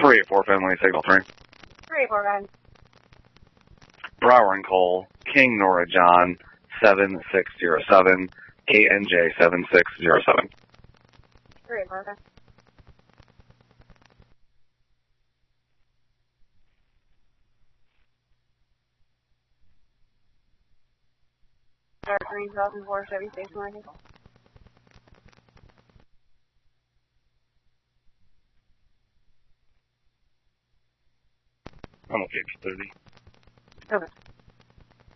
384 Finley, Signal 3. 384, man. Brower and Cole, King Nora John, 7607, KNJ 7607. 384, okay. Dark green 2004 Chevy Station Wagon. I'm okay for 30. Okay.